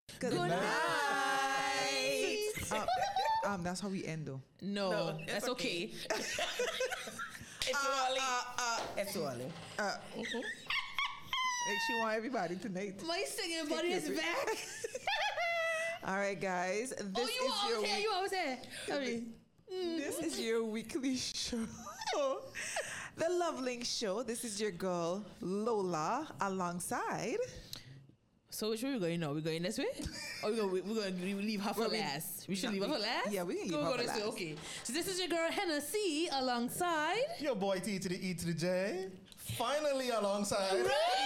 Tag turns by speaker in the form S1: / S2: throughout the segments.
S1: Good night. That's how we end though.
S2: No, that's okay.
S3: It's early. It's early.
S1: She want everybody tonight.
S2: My singing buddy is back.
S1: All right, guys.
S2: You always there.
S1: This is your weekly show. The Lovelink Show. This is your girl, Lola, alongside...
S2: So which way we going now? We going this way? Or we're going to leave half for last? We should leave half for last?
S1: Yeah, we can leave half for last.
S2: Okay. So this is your girl, Hennessy, alongside...
S4: Your boy T to the E to the J. Finally alongside...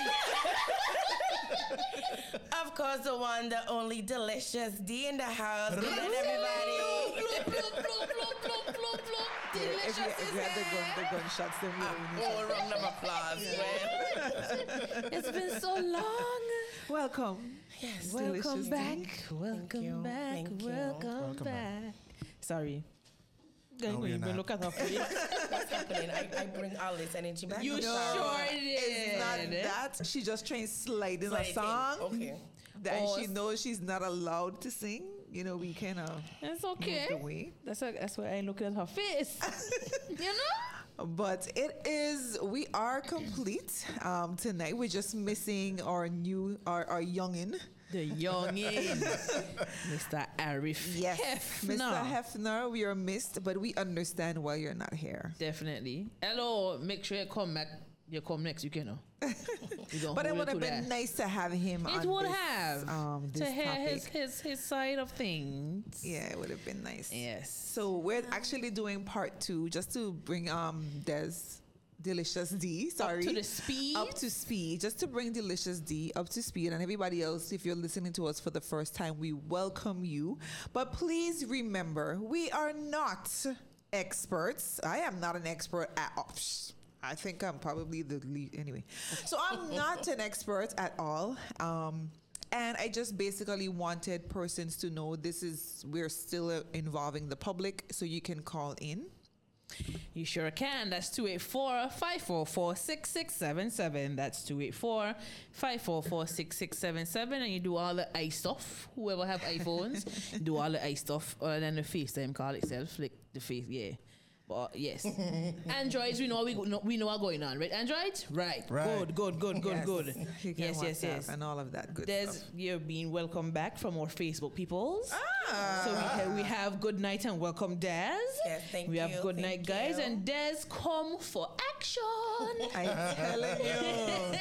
S3: Of course, the one, the only Delicious D in the house. Good night, everybody.
S1: If you had the gunshots, then we
S3: Oh, round of applause.
S2: It's been so long.
S1: Welcome.
S3: Yes.
S2: Welcome back. Welcome back.
S3: Thank you.
S2: Welcome back. Sorry.
S4: you're not.
S2: Look at her face.
S3: What's happening? I bring all this energy back.
S2: You sure did.
S1: It's not that. She just trained sliding a song.
S3: Okay.
S1: That she knows she's not allowed to sing. You know, we kind of...
S2: It's okay. That's why I look at her face. You know?
S1: But we are complete tonight. We're just missing our youngin'.
S2: The youngin. Mr. Arif
S1: Yes,
S2: Hefner.
S1: Mr. Hefner, we are missed, but we understand why you're not here.
S2: Definitely. Hello, make sure you come back. You come next week, you know.
S1: But it would have been nice to have him on
S2: It would
S1: this,
S2: have.
S1: this
S2: to hear
S1: topic.
S2: his side of things.
S1: Yeah, it would have been nice.
S2: Yes.
S1: So we're actually doing part 2 just to bring Delicious D, sorry.
S2: Up to the speed?
S1: Up to speed. Just to bring Delicious D up to speed. And everybody else, if you're listening to us for the first time, we welcome you. But please remember, we are not experts. I am not an expert at all. I think I'm probably the lead. Anyway. So I'm not an expert at all. And I just basically wanted persons to know we're still involving the public, so you can call in.
S2: You sure can. That's 284-544-6677. That's 284-544-6677. And you do all the I stuff. Whoever have iPhones, do all the I stuff other than the FaceTime call itself. Like the face, yeah. But yes. Androids, we know what's going on, right? Androids? Right. Good. Yes.
S1: And all of that good
S2: Des,
S1: stuff.
S2: you're being welcome back from our Facebook peoples. So we have good night and welcome Des.
S3: Yes, thank you.
S2: We have good night, guys.
S3: you.
S2: And Des, come for action.
S1: I'm telling you.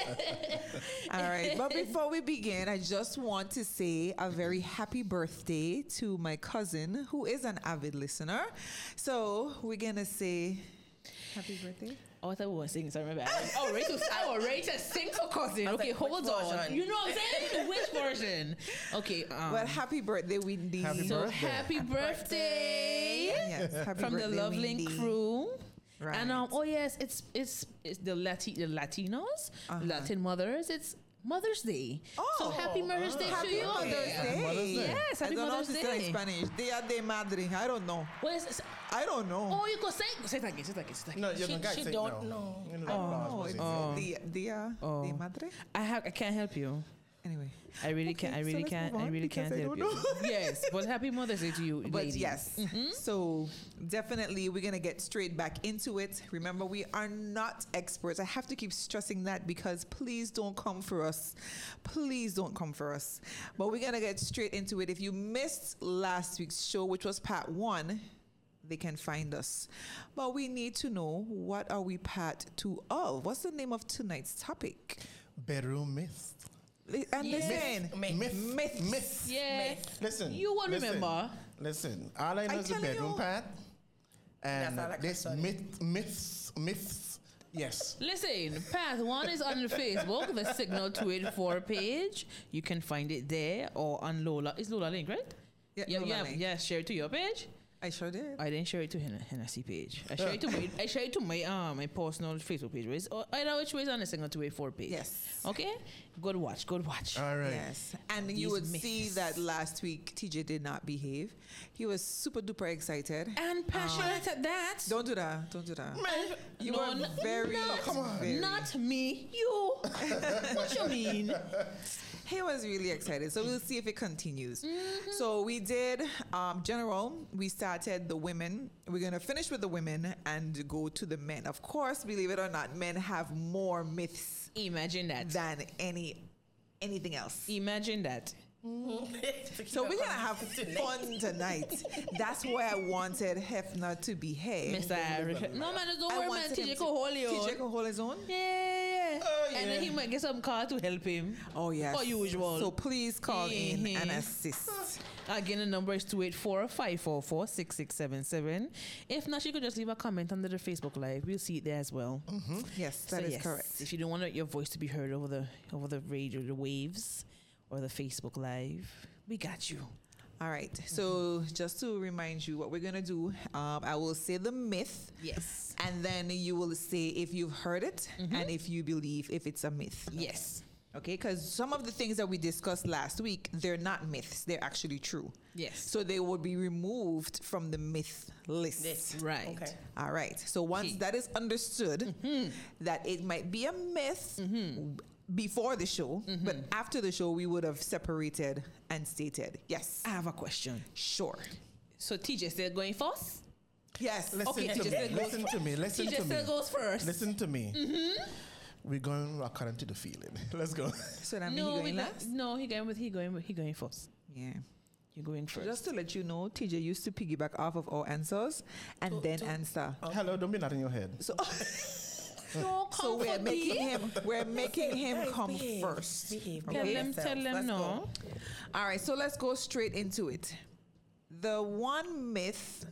S1: All right. But before we begin, I just want to say a very happy birthday to my cousin, who is an avid listener. So we're going to say happy birthday.
S2: Oh, I thought we were singing. Sorry, my bad. I was ready to sing for cousin. Okay, hold on. You know what I'm saying? Which version? Okay.
S1: Well, happy birthday, Windy.
S2: Happy birthday.
S1: Yes, happy
S2: from
S1: birthday,
S2: the Lovelink
S1: Windy.
S2: crew.
S1: Right.
S2: And it's the Latinos, Latin mothers. It's Mother's Day. So happy Mother's Day to you.
S1: Mother's Day.
S2: Yes, happy
S1: I don't
S2: Mother's
S1: know if it's in
S2: Day.
S1: Spanish. Dia de Madre. I don't know.
S2: What is it?
S1: I don't know.
S2: Oh, you could say it again.
S4: No, you're going to
S3: She
S4: say
S3: don't
S4: no.
S3: know.
S1: Oh, it's Dia de Madre.
S2: I can't help you.
S1: Anyway.
S2: I really can't help you. Yes, but happy Mother's Day to you,
S1: But
S2: ladies.
S1: yes, so definitely we're going to get straight back into it. Remember, we are not experts. I have to keep stressing that because please don't come for us. Please don't come for us. But we're going to get straight into it. If you missed last week's show, which was part 1, they can find us. But we need to know, what are we part 2 of? What's the name of tonight's topic?
S4: Bedroom myth.
S1: And listen,
S4: Myth.
S2: Yeah.
S4: Listen.
S2: You will remember.
S4: Listen. All I know is the
S1: telling
S4: bedroom
S1: you.
S4: part. And
S3: That's all I can
S4: this
S3: study.
S4: myths. Yes.
S2: Listen, Path 1 is on Facebook, the Signal 284 page. You can find it there or on Lola. It's Lola Link, right?
S1: Yeah, Lola Link.
S2: Yeah, share it to your page.
S1: I sure did.
S2: I didn't share it to Hennessy page. I share it to my my personal Facebook page. Right? So either which way is on the Signal 284 page.
S1: Yes.
S2: Okay? Good watch.
S4: All right.
S1: Yes. And
S2: These
S1: you would
S2: myths.
S1: see that last week TJ did not behave. He was super duper excited.
S2: And passionate at that.
S1: Don't do that. Don't do that. You
S2: No,
S1: were very,
S2: not,
S1: very...
S2: not me. You. What you mean?
S1: He was really excited. So we'll see if it continues. So we did general. We started the women. We're going to finish with the women and go to the men. Of course, believe it or not, men have more myths
S2: Imagine that.
S1: than anything else.
S2: Imagine that.
S1: So we're going to have fun tonight. That's why I wanted Hefner to be here.
S2: Mr. Irish. No, man, don't
S1: I
S2: worry, man.
S1: wanted him
S2: TJ
S1: to-
S2: can hold your
S1: TJ
S2: own.
S1: can hold his own?
S2: Yeah.
S4: Oh,
S2: And then
S4: yeah.
S2: he might get some car to help him.
S1: Oh, yes.
S2: Per usual.
S1: So please call in and
S2: Mhm.
S1: assist.
S2: Again, the number is 284-544-6677. If not, you could just leave a comment under the Facebook Live. We'll see it there as well.
S1: Yes,
S2: So
S1: that is
S2: yes,
S1: correct.
S2: If you don't want your voice to be heard over the radio, the waves, or the Facebook Live, we got you.
S1: All right. So just to remind you what we're going to do, I will say the myth.
S2: Yes.
S1: And then you will say if you've heard it and if you believe if it's a myth.
S2: Yes.
S1: Okay? Because some of the things that we discussed last week, they're not myths. They're actually true.
S2: Yes.
S1: So they would be removed from the myth list.
S2: Right.
S3: Okay.
S1: All right. So once
S2: Okay.
S1: that is understood, that it might be a myth before the show, but after the show, we would have separated and stated. Yes.
S2: I have a question.
S1: Sure.
S2: So TJ still going first?
S1: Yes.
S4: Listen
S2: Okay,
S4: to
S2: TJ
S4: me.
S2: said goes
S4: Listen to me. Listen
S2: TJ
S4: to me.
S2: still goes first.
S4: Listen to me. We're going according to the feeling. Let's go.
S1: So that means
S2: No,
S1: he
S2: we
S1: going
S2: got,
S1: last?
S2: no, he going first.
S1: Yeah.
S2: You're going first.
S1: Just to let you know, TJ used to piggyback off of our answers and then answer.
S4: Hello, don't be that in your head.
S1: So,
S2: no,
S1: so we're making him come
S3: Behave.
S1: first.
S3: Behave.
S2: Tell
S1: Okay.
S2: them
S3: Let's
S2: no.
S3: go.
S1: All right, so let's go straight into it. The one myth,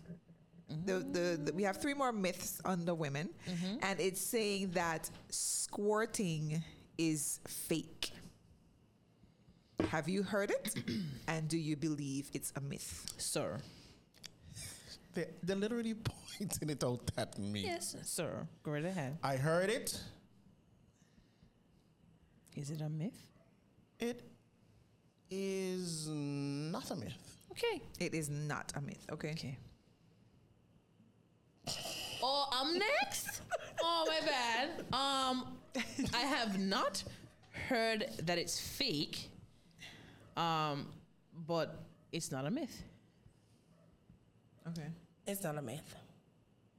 S1: the we have three more myths on the women, and it's saying that squirting is fake. Have you heard it? And do you believe it's a myth?
S2: Sir.
S4: They're literally pointing it out at me.
S2: Yes, sir. Go right ahead.
S4: I heard it.
S2: Is it a myth?
S4: It is not a myth.
S2: Okay.
S1: It is not a myth. Okay.
S2: Okay. Oh, I'm next? Oh, my bad. I have not heard that it's fake. But it's not a myth.
S1: Okay.
S3: It's not a myth.